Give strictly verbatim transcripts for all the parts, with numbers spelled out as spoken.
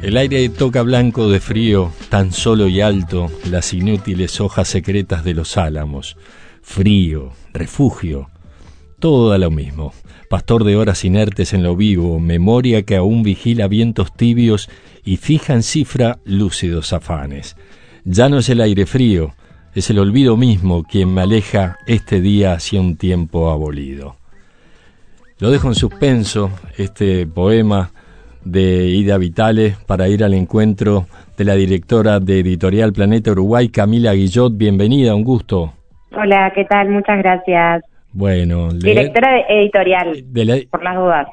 El aire toca blanco de frío, tan solo y alto, las inútiles hojas secretas de los álamos. Frío, refugio, todo da lo mismo. Pastor de horas inertes en lo vivo, memoria que aún vigila vientos tibios y fija en cifra lúcidos afanes. Ya no es el aire frío, es el olvido mismo quien me aleja este día hacia un tiempo abolido. Lo dejo en suspenso, este poema de Ida Vitale, para ir al encuentro de la directora de Editorial Planeta Uruguay, Camila Guillot. Bienvenida, un gusto. Hola, ¿qué tal? Muchas gracias. Bueno, directora de editorial, de la... por las dudas.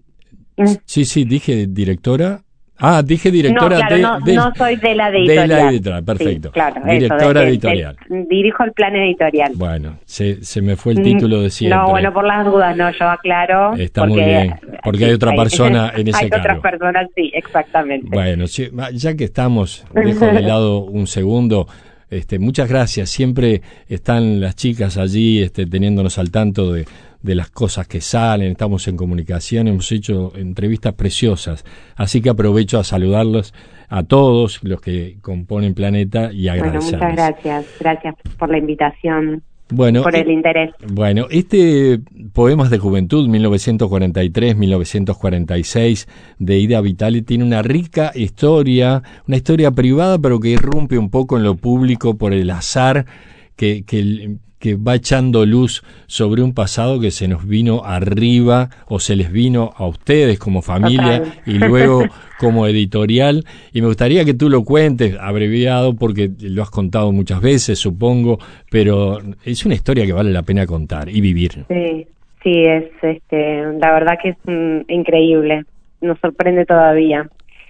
Sí, sí, dije directora. Ah, dije directora no, claro, de, no, de... no soy de la de editorial. De la editorial, perfecto. Sí, claro, directora eso, de, editorial. De, de, dirijo el plan editorial. Bueno, se, se me fue el título de siempre. No, bueno, por las dudas, no, yo aclaro. Está porque, muy bien, porque sí, hay otra persona hay, en ese hay cargo. Hay otras personas, sí, exactamente. Bueno, sí, ya que estamos, dejo de lado un segundo. Este, muchas gracias, siempre están las chicas allí este, teniéndonos al tanto de, de las cosas que salen, estamos en comunicación, hemos hecho entrevistas preciosas, así que aprovecho a saludarlos a todos los que componen Planeta y agradecerles. Bueno, muchas gracias, gracias por la invitación. Bueno, por el interés. Bueno, este Poemas de Juventud, mil novecientos cuarenta y tres a mil novecientos cuarenta y seis, de Ida Vitale, tiene una rica historia, una historia privada, pero que irrumpe un poco en lo público por el azar que, que, que va echando luz sobre un pasado que se nos vino arriba, o se les vino a ustedes como familia, total, y luego como editorial, y me gustaría que tú lo cuentes abreviado porque lo has contado muchas veces, supongo, pero es una historia que vale la pena contar y vivir. Sí, sí, es este, la verdad que es um, increíble, nos sorprende todavía.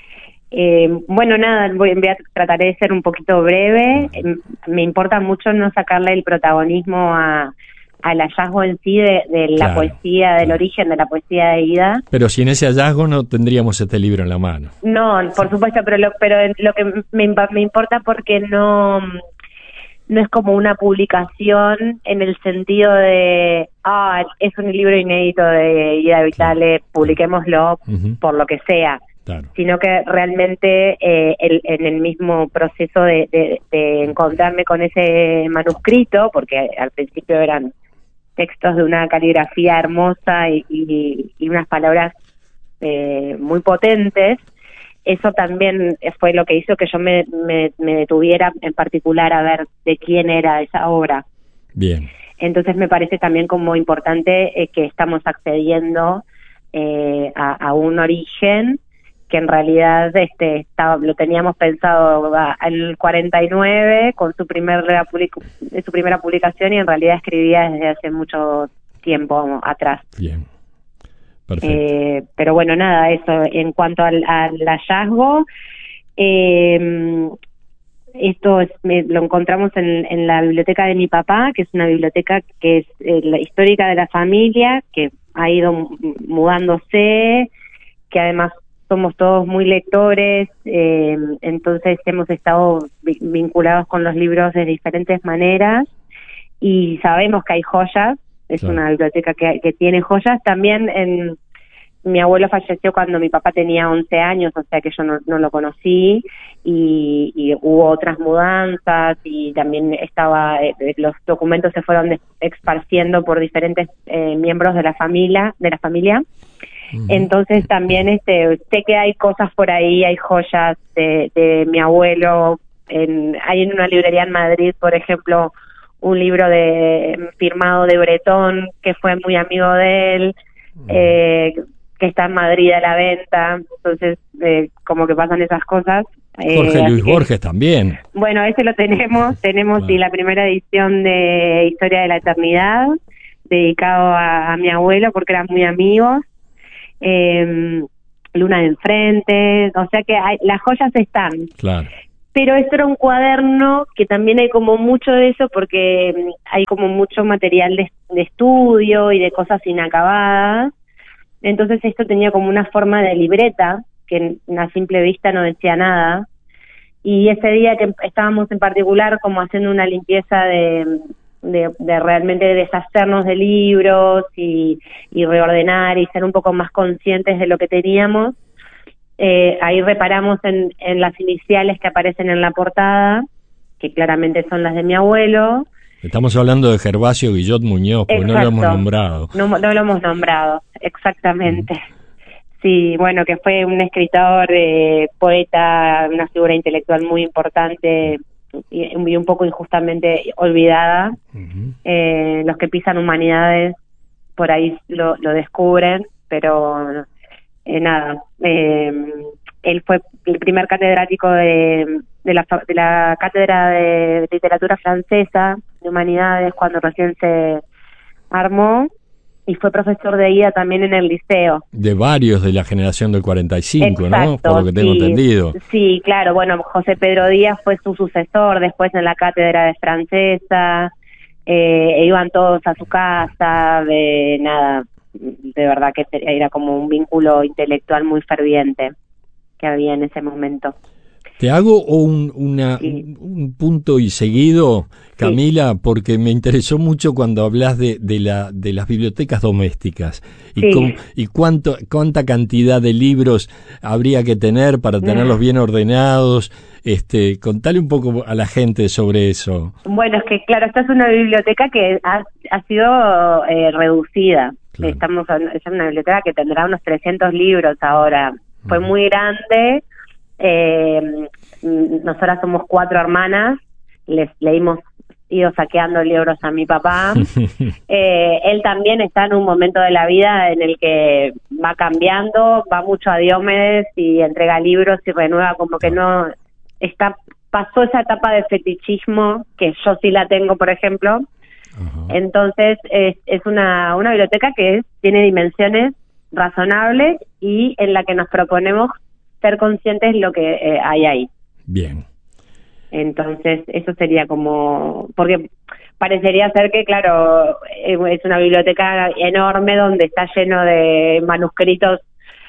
Eh, bueno, nada, voy, voy a trataré de ser un poquito breve. Eh, me importa mucho no sacarle el protagonismo a al hallazgo en sí de, de la claro, poesía, del claro. origen de la poesía de Ida. Pero sin ese hallazgo no tendríamos este libro en la mano. No, por sí. supuesto, pero lo, pero lo que me, me importa porque no, no es como una publicación en el sentido de, ah, es un libro inédito de Ida Vitale, claro. publiquémoslo uh-huh. por lo que sea. Claro. Sino que realmente eh, el, en el mismo proceso de, de, de encontrarme con ese manuscrito, porque al principio eran textos de una caligrafía hermosa y, y, y unas palabras eh, muy potentes, eso también fue lo que hizo que yo me, me, me detuviera en particular a ver de quién era esa obra. Bien. Entonces me parece también como importante eh, que estamos accediendo eh, a, a un origen que en realidad este estaba, lo teníamos pensado en el cuarenta y nueve con su primer public, su primera publicación, y en realidad escribía desde hace mucho tiempo atrás. Bien, perfecto. Eh, pero bueno, nada, eso en cuanto al, al hallazgo, eh, esto es, me, lo encontramos en, en la biblioteca de mi papá, que es una biblioteca que es eh, la histórica de la familia, que ha ido mudándose, que además somos todos muy lectores, eh, entonces hemos estado vinculados con los libros de diferentes maneras y sabemos que hay joyas, es claro. una biblioteca que, que tiene joyas. También en, mi abuelo falleció cuando mi papá tenía once años, o sea que yo no, no lo conocí, y, y hubo otras mudanzas y también estaba eh, los documentos se fueron esparciendo por diferentes eh, miembros de la familia, de la familia. Entonces también este sé que hay cosas por ahí, hay joyas de, de mi abuelo, en, hay en una librería en Madrid, por ejemplo, un libro de firmado de Bretón, que fue muy amigo de él, eh, que está en Madrid a la venta, entonces eh, como que pasan esas cosas. Jorge eh, Luis Borges también. Bueno, ese lo tenemos, tenemos claro. sí, la primera edición de Historia de la Eternidad, dedicado a, a mi abuelo porque eran muy amigos. Eh, Luna de Enfrente, o sea que hay, las joyas están. Claro. Pero esto era un cuaderno que también hay como mucho de eso porque hay como mucho material de, de estudio y de cosas inacabadas. Entonces esto tenía como una forma de libreta que a simple vista no decía nada. Y ese día que estábamos en particular como haciendo una limpieza de... De, de realmente deshacernos de libros y, y reordenar y ser un poco más conscientes de lo que teníamos, Eh, ahí reparamos en, en las iniciales que aparecen en la portada, que claramente son las de mi abuelo. Estamos hablando de Gervasio Guillot Muñoz, porque no lo hemos nombrado. No, no lo hemos nombrado, exactamente. Mm. Sí, bueno, que fue un escritor, eh, poeta, una figura intelectual muy importante y, y un poco injustamente olvidada. Uh-huh. Eh, los que pisan humanidades por ahí lo, lo descubren, pero eh, nada. Eh, él fue el primer catedrático de, de, la, de la Cátedra de Literatura Francesa de Humanidades cuando recién se armó, y fue profesor de I D A también en el liceo. De varios de la generación del cuarenta y cinco, exacto, ¿no? Por lo que tengo sí, entendido. Sí, claro, bueno, José Pedro Díaz fue su sucesor después en la Cátedra de Francesa, eh, e iban todos a su casa, de nada, de verdad que era como un vínculo intelectual muy ferviente que había en ese momento. Te hago un, una, sí. un, un punto y seguido, Camila, sí. porque me interesó mucho cuando hablas de, de, la, de las bibliotecas domésticas y, sí. cómo, y cuánto, cuánta cantidad de libros habría que tener para tenerlos bien ordenados. Este, contale un poco a la gente sobre eso. Bueno, es que claro, esta es una biblioteca que ha, ha sido eh, reducida. Claro. Estamos, es una biblioteca que tendrá unos trescientos libros ahora. Fue uh-huh. muy grande. Eh, nosotras somos cuatro hermanas, les le hemos ido saqueando libros a mi papá. eh, él también está en un momento de la vida en el que va cambiando, va mucho a Diomedes y entrega libros y renueva, como que no está, pasó esa etapa de fetichismo que yo sí la tengo, por ejemplo. Uh-huh. Entonces es, es una, una biblioteca que es, tiene dimensiones razonables y en la que nos proponemos ser conscientes de lo que eh, hay ahí. Bien. Entonces, eso sería como... Porque parecería ser que, claro, es una biblioteca enorme donde está lleno de manuscritos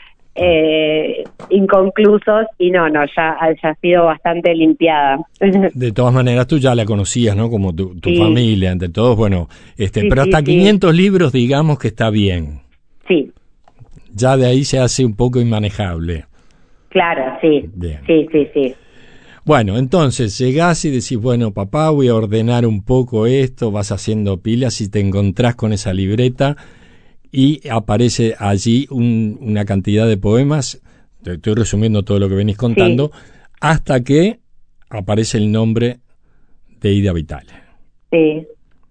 eh, inconclusos y no, no, ya, ya ha sido bastante limpiada. De todas maneras, tú ya la conocías, ¿no? Como tu, tu sí. familia, entre todos, bueno, este, sí, pero hasta sí, quinientos sí. libros, digamos que está bien. Sí. Ya de ahí se hace un poco inmanejable. Claro, sí. Bien. Sí, sí, sí. Bueno, entonces llegás y decís, bueno, papá, voy a ordenar un poco esto, vas haciendo pilas y te encontrás con esa libreta y aparece allí un, una cantidad de poemas, te estoy resumiendo todo lo que venís contando, sí. hasta que aparece el nombre de Ida Vitale. Sí.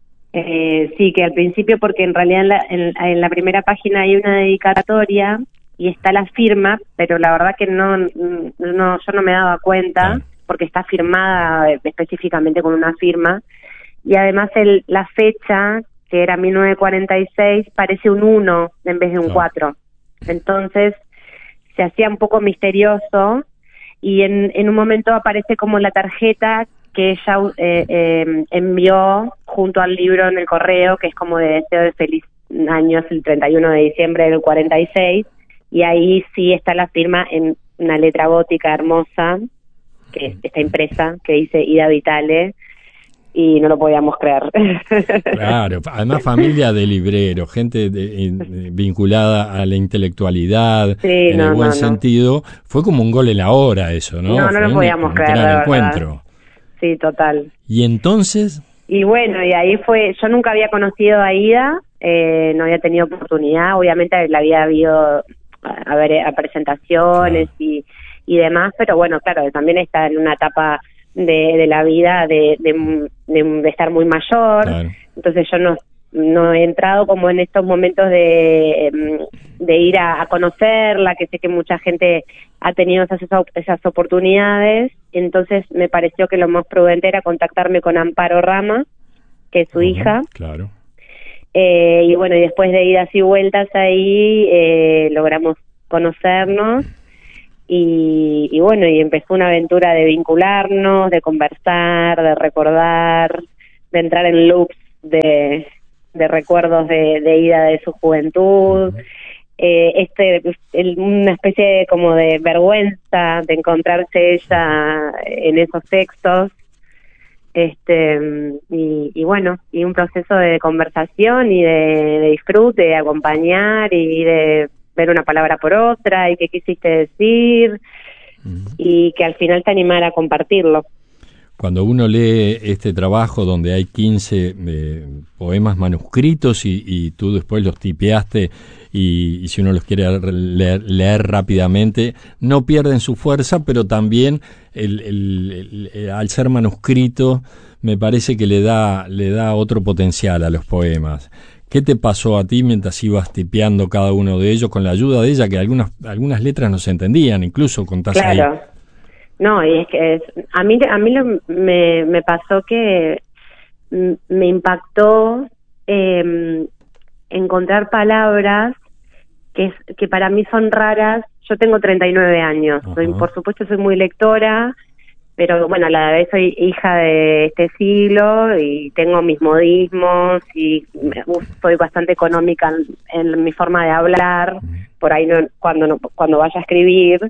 Eh, sí, que al principio, porque en realidad en la, en, en la primera página hay una dedicatoria y está la firma, pero la verdad que no, no yo no me daba cuenta, ah. porque está firmada específicamente con una firma, y además el, la fecha, que era mil novecientos cuarenta y seis, parece un uno en vez de un cuatro. Entonces se hacía un poco misterioso, y en, en un momento aparece como la tarjeta que ella eh, eh, envió junto al libro en el correo, que es como de deseo de feliz años, el treinta y uno de diciembre del cuarenta y seis, y ahí sí está la firma en una letra gótica hermosa, que está impresa, que dice Ida Vitale, y no lo podíamos creer. Claro, además familia de libreros, gente de, in, vinculada a la intelectualidad, sí, en no, el buen no, sentido. No. Fue como un gol en la hora eso, ¿no? No, no Fue lo un, podíamos un creer, gran encuentro. Sí, total. ¿Y entonces? Y bueno, y ahí fue, yo nunca había conocido a Ida, eh, no había tenido oportunidad, obviamente la había habido a ver a presentaciones, claro. y, y demás, pero bueno, claro, también está en una etapa de, de la vida de, de, de, de estar muy mayor, claro. Entonces yo no, no he entrado como en estos momentos de, de ir a, a conocerla, que sé que mucha gente ha tenido esas, esas oportunidades, entonces me pareció que lo más prudente era contactarme con Amparo Rama, que es su uh-huh, hija. Claro. Eh, y bueno, y después de idas y vueltas ahí, eh, logramos conocernos, y, y bueno, y empezó una aventura de vincularnos, de conversar, de recordar, de entrar en loops de, de recuerdos de, de Ida de su juventud, eh, este el, una especie de, como de vergüenza de encontrarse ella en esos textos. Este y, y bueno, y un proceso de conversación y de, de disfrute, de acompañar y de ver una palabra por otra y qué quisiste decir, uh-huh. y que al final te animara a compartirlo. Cuando uno lee este trabajo donde hay quince eh, poemas manuscritos y, y tú después los tipeaste y, y si uno los quiere leer, leer rápidamente, no pierden su fuerza, pero también el, el, el, el, al ser manuscrito me parece que le da, le da otro potencial a los poemas. ¿Qué te pasó a ti mientras ibas tipeando cada uno de ellos con la ayuda de ella, que algunas, algunas letras no se entendían, incluso contás ahí? Claro. No, y es que es, a mí a mí lo, me, me pasó que m, me impactó eh, encontrar palabras que, que para mí son raras. Yo tengo treinta y nueve años, soy, por supuesto soy muy lectora, pero bueno, a la vez soy hija de este siglo y tengo mis modismos y uf, soy bastante económica en, en mi forma de hablar, por ahí no, cuando, no, cuando vaya a escribir.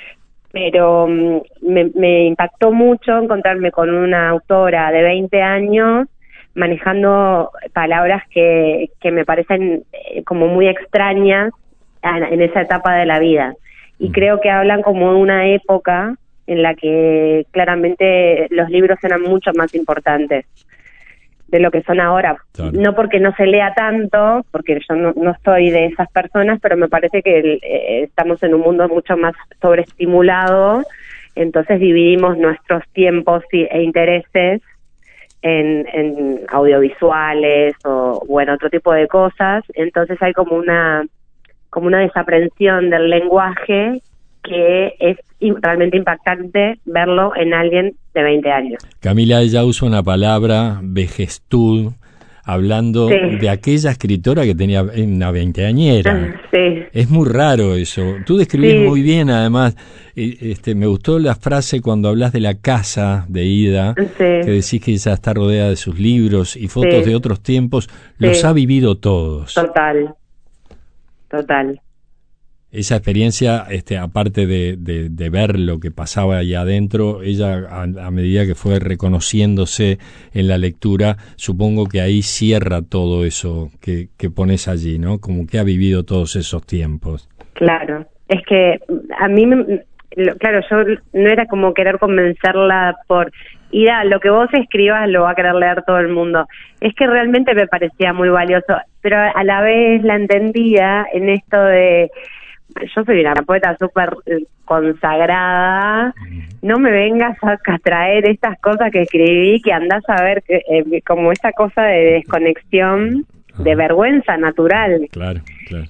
Pero me, me impactó mucho encontrarme con una autora de veinte años manejando palabras que, que me parecen como muy extrañas en esa etapa de la vida. Y creo que hablan como de una época en la que claramente los libros eran mucho más importantes de lo que son ahora. Claro. No porque no se lea tanto, porque yo no, no soy de esas personas, pero me parece que eh, estamos en un mundo mucho más sobreestimulado, entonces dividimos nuestros tiempos y, e intereses en, en audiovisuales o, o en otro tipo de cosas, entonces hay como una, como una desaprensión del lenguaje que es realmente impactante verlo en alguien de veinte años. Camila, ella usa una palabra, vejestud, hablando sí. de aquella escritora que tenía una veinteañera. Sí. Es muy raro eso. Tú describís sí. muy bien, además. Este, me gustó la frase cuando hablas de la casa de Ida, sí. que decís que ella está rodeada de sus libros y fotos sí. de otros tiempos. Sí. Los ha vivido todos. Total. Total. Esa experiencia, este, aparte de, de, de ver lo que pasaba ahí adentro, ella a, a medida que fue reconociéndose en la lectura, supongo que ahí cierra todo eso que, que pones allí, ¿no? Como que ha vivido todos esos tiempos. Claro, es que a mí, me, claro, yo no era como querer convencerla por ir a lo que vos escribas lo va a querer leer todo el mundo. Es que realmente me parecía muy valioso, pero a la vez la entendía en esto de... Yo soy una poeta súper consagrada, no me vengas a traer estas cosas que escribí, que andás a ver, que, eh, como esta cosa de desconexión, de vergüenza natural. Claro, claro.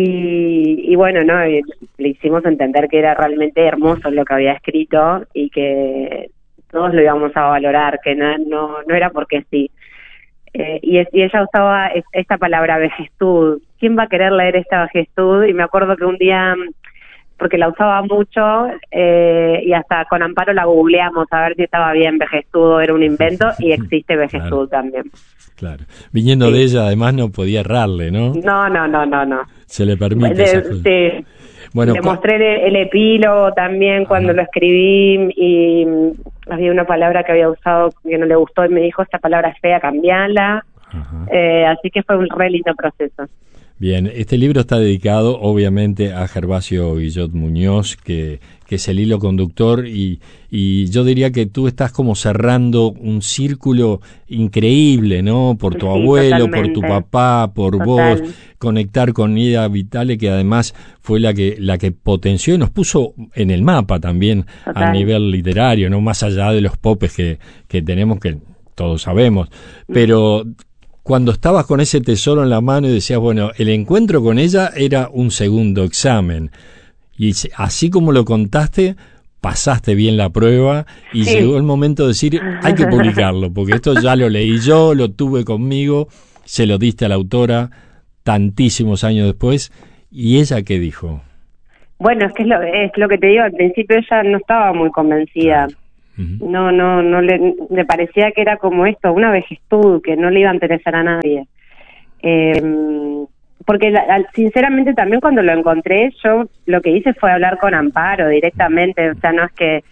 Y, y bueno, no, le hicimos entender que era realmente hermoso lo que había escrito y que todos lo íbamos a valorar, que no, no, no era porque sí. Eh, y, es, y ella usaba es, esta palabra vejestud. ¿Quién va a querer leer esta vejestud? Y me acuerdo que un día, porque la usaba mucho, eh, y hasta con Amparo la googleamos a ver si estaba bien vejestud o era un invento, y existe vejestud claro. también. Claro. Viniendo sí. de ella, además, no podía errarle, ¿no? No, no, no, no, no. Se le permite de, esa cosa. Sí. Bueno, le mostré el, el epílogo también cuando Ajá. lo escribí y había una palabra que había usado que no le gustó y me dijo, esta palabra es fea, cambiala. Eh, así que fue un re lindo proceso. Bien, este libro está dedicado obviamente a Gervasio Guillot Muñoz, que, que es el hilo conductor, y, y yo diría que tú estás como cerrando un círculo increíble, ¿no? Por tu sí, abuelo, totalmente. Por tu papá, por Total. Vos, conectar con Ida Vitale, que además fue la que la que potenció y nos puso en el mapa también Total. A nivel literario, ¿no? Más allá de los popes que, que tenemos, que todos sabemos, pero... Cuando estabas con ese tesoro en la mano y decías, bueno, el encuentro con ella era un segundo examen. Y así como lo contaste, pasaste bien la prueba y sí. llegó el momento de decir, hay que publicarlo, porque esto ya lo leí yo, lo tuve conmigo, se lo diste a la autora tantísimos años después. ¿Y ella qué dijo? Bueno, es que es lo, es lo que te digo, al principio ella no estaba muy convencida. Claro. Uh-huh. No, no, no le, le parecía que era como esto, una vejestud, que no le iba a interesar a nadie. Eh, porque la, sinceramente también cuando lo encontré, yo lo que hice fue hablar con Amparo directamente, o sea, no es que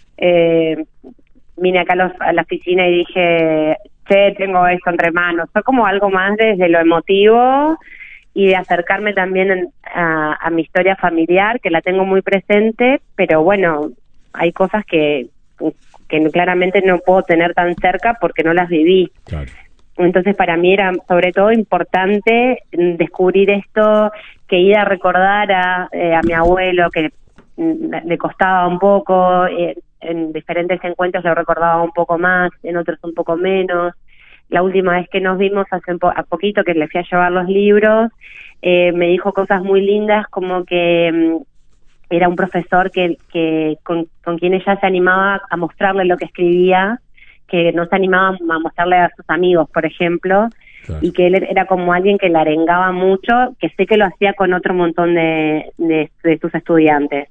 eh, vine acá a, los, a la oficina y dije, che, tengo esto entre manos, fue como algo más desde lo emotivo y de acercarme también en, a, a mi historia familiar, que la tengo muy presente, pero bueno, hay cosas que, que claramente no puedo tener tan cerca porque no las viví. Claro. Entonces para mí era sobre todo importante descubrir esto, que ir a recordar a, eh, a mi abuelo, que mm, le costaba un poco, eh, en diferentes encuentros lo recordaba un poco más, en otros un poco menos. La última vez que nos vimos hace un po- a poquito, que le fui a llevar los libros, eh, me dijo cosas muy lindas, como que mm, era un profesor que, que con, con quien ella se animaba a mostrarle lo que escribía, que no se animaba a mostrarle a sus amigos, por ejemplo, claro. Y que él era como alguien que la arengaba mucho, que sé que lo hacía con otro montón de, de, de sus estudiantes.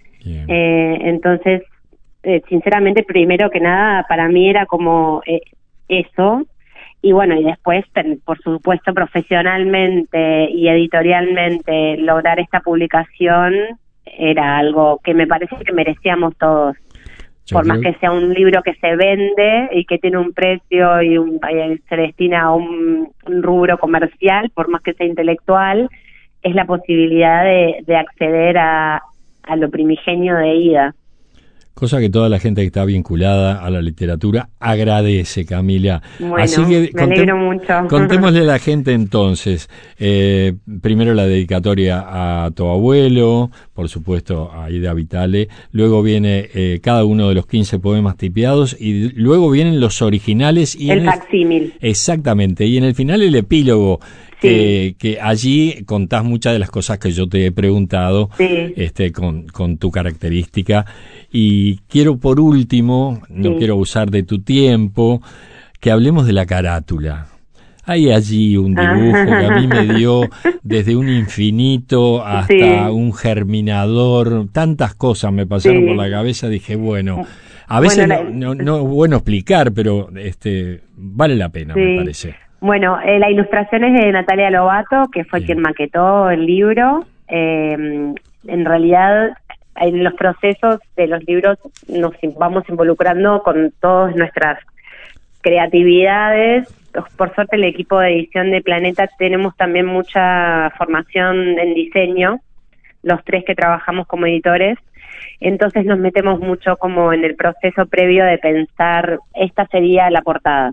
Eh, entonces, eh, sinceramente, primero que nada, para mí era como eh, eso. Y bueno, y después, por supuesto, profesionalmente y editorialmente, lograr esta publicación era algo que me parece que merecíamos todos. Yo por más que sea un libro que se vende y que tiene un precio y un, se destina a un, un rubro comercial, por más que sea intelectual, es la posibilidad de, de acceder a, a lo primigenio de Ida. Cosa que toda la gente que está vinculada a la literatura agradece, Camila. Bueno, Así que me alegro mucho. Contémosle a la gente entonces, eh, primero la dedicatoria a tu abuelo, por supuesto a Ida Vitale, luego viene eh, cada uno de los quince poemas tipeados y luego vienen los originales. Y el facsímil. Exactamente, y en el final el epílogo. Sí. Que, que allí contás muchas de las cosas que yo te he preguntado, sí. este, con, con tu característica. Y quiero por último, no sí. quiero usar de tu tiempo, que hablemos de la carátula. Hay allí un dibujo que a mí me dio desde un infinito hasta sí. un germinador, tantas cosas me pasaron sí. por la cabeza, dije, bueno, a veces bueno, no, no, no es bueno explicar, pero este vale la pena, sí. me parece. Bueno, eh, la ilustración es de Natalia Lobato, que fue sí. quien maquetó el libro. Eh, en realidad, en los procesos de los libros nos vamos involucrando con todas nuestras creatividades. Por suerte, el equipo de edición de Planeta tenemos también mucha formación en diseño, los tres que trabajamos como editores. Entonces nos metemos mucho como en el proceso previo de pensar, esta sería la portada.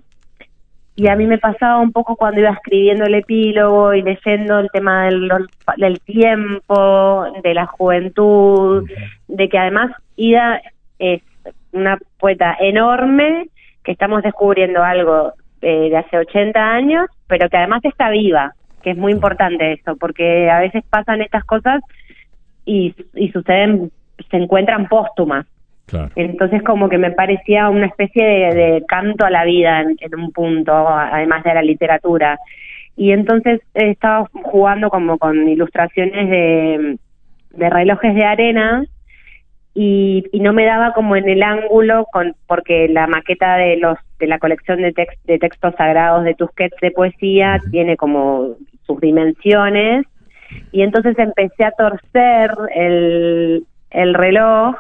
Y a mí me pasaba un poco cuando iba escribiendo el epílogo y leyendo el tema del, del tiempo, de la juventud, de que además Ida es una poeta enorme, que estamos descubriendo algo eh, de hace ochenta años, pero que además está viva, que es muy importante eso, porque a veces pasan estas cosas y, y suceden, se encuentran póstumas. Claro. Entonces como que me parecía una especie de, de canto a la vida en, en un punto, además de la literatura. Y entonces he estado jugando como con ilustraciones de, de relojes de arena y, y no me daba como en el ángulo, con porque la maqueta de los de la colección de, tex, de textos sagrados de Tusquets de poesía uh-huh. tiene como sus dimensiones, y entonces empecé a torcer el, el reloj,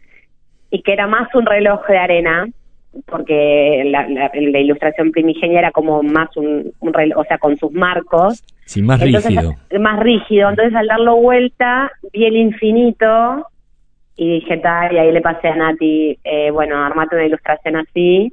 y que era más un reloj de arena, porque la, la, la ilustración primigenia era como más un, un reloj, o sea, con sus marcos. Sí, más entonces, rígido. Más rígido. Entonces, al darlo vuelta, vi el infinito y dije, tal, y ahí le pasé a Nati, eh, bueno, armate una ilustración así,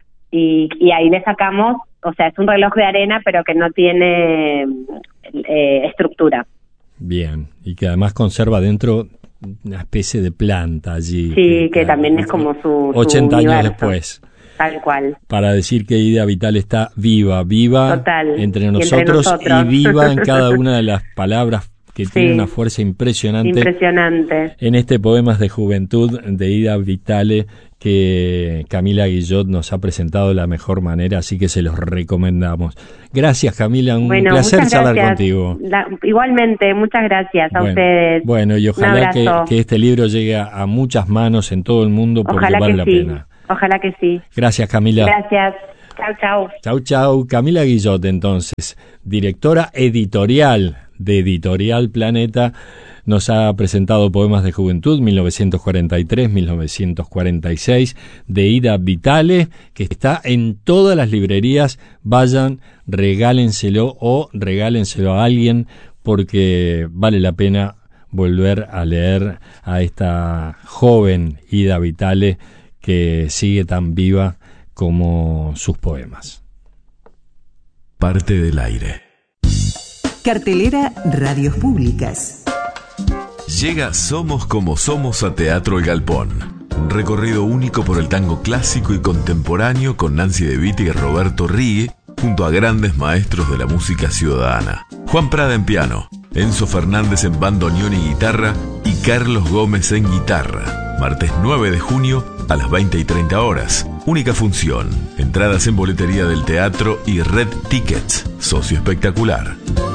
y, y ahí le sacamos, o sea, es un reloj de arena, pero que no tiene eh, estructura. Bien, y que además conserva dentro una especie de planta allí. Sí, que, que también es como su, su ochenta universo, años después. Tal cual. Para decir que Ida Vitale está viva, viva Total. Entre, nosotros, entre nosotros y viva en cada una de las palabras que sí. tiene una fuerza impresionante. Impresionante. En este Poemas de Juventud de Ida Vitale, que Camila Guillot nos ha presentado de la mejor manera, así que se los recomendamos. Gracias, Camila, un bueno, placer charlar contigo. La, igualmente, muchas gracias a bueno, ustedes. Bueno, y ojalá que, que este libro llegue a, a muchas manos en todo el mundo, porque ojalá vale que la sí. pena. Ojalá que sí. Gracias, Camila. Gracias. Chau, chau. Chau, chau. Camila Guillot, entonces, directora editorial de Editorial Planeta, nos ha presentado Poemas de Juventud, mil novecientos cuarenta y tres a mil novecientos cuarenta y seis, de Ida Vitale, que está en todas las librerías. Vayan, regálenselo o regálenselo a alguien, porque vale la pena volver a leer a esta joven Ida Vitale, que sigue tan viva como sus poemas. Parte del aire. Cartelera Radios Públicas. Llega Somos como Somos a Teatro El Galpón. Un recorrido único por el tango clásico y contemporáneo con Nancy De Vita y Roberto Righi, junto a grandes maestros de la música ciudadana. Juan Prada en piano, Enzo Fernández en bandoneón y guitarra y Carlos Gómez en guitarra. Martes nueve de junio a las veinte y treinta horas. Única función. Entradas en boletería del teatro y Red Tickets, socio espectacular.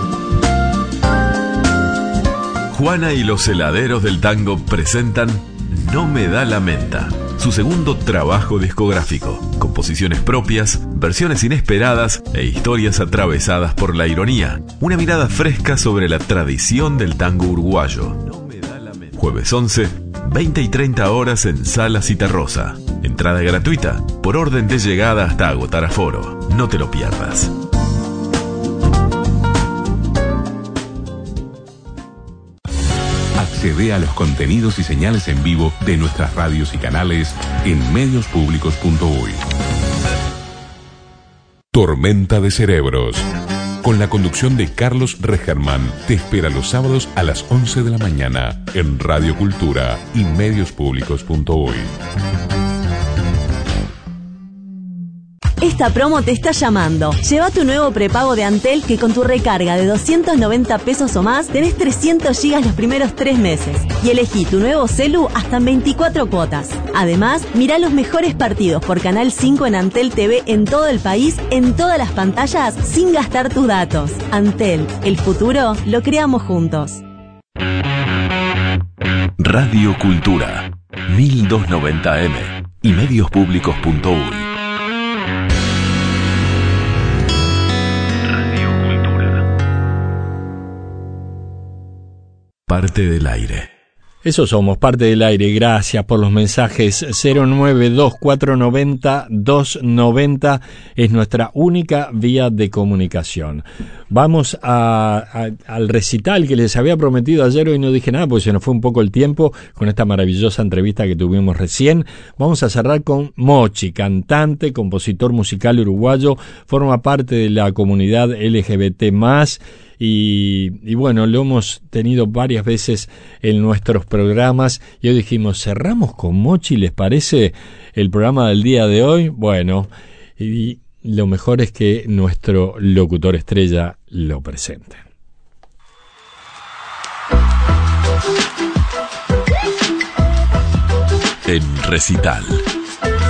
Juana y los heladeros del tango presentan No me da la menta, su segundo trabajo discográfico. Composiciones propias, versiones inesperadas e historias atravesadas por la ironía. Una mirada fresca sobre la tradición del tango uruguayo. Jueves once, veinte y treinta horas en Sala Citarrosa. Entrada gratuita, por orden de llegada hasta agotar aforo. No te lo pierdas. Accede a los contenidos y señales en vivo de nuestras radios y canales en medios públicos punto uy. Tormenta de Cerebros, con la conducción de Carlos Regerman, te espera los sábados a las once de la mañana en Radio Cultura y medios públicos punto uy. Esta promo te está llamando. Lleva tu nuevo prepago de Antel, que con tu recarga de doscientos noventa pesos o más tenés trescientos gigas los primeros tres meses. Y elegí tu nuevo celu hasta en veinticuatro cuotas. Además, mirá los mejores partidos por Canal cinco en Antel T V en todo el país, en todas las pantallas, sin gastar tus datos. Antel, el futuro lo creamos juntos. Radio Cultura, mil doscientos noventa eme y medios públicos punto uy. Parte del aire. Eso somos, Parte del aire. Gracias por los mensajes. Cero nueve dos cuatro nueve cero dos nueve cero es nuestra única vía de comunicación. Vamos a, a, al recital que les había prometido ayer. Hoy no dije nada porque se nos fue un poco el tiempo con esta maravillosa entrevista que tuvimos recién. Vamos a cerrar con Mochi, cantante, compositor musical uruguayo, forma parte de la comunidad L G B T más. Y, y bueno, lo hemos tenido varias veces en nuestros programas y hoy dijimos, cerramos con Mochi, ¿les parece el programa del día de hoy? Bueno, y lo mejor es que nuestro locutor estrella lo presente. En Recital.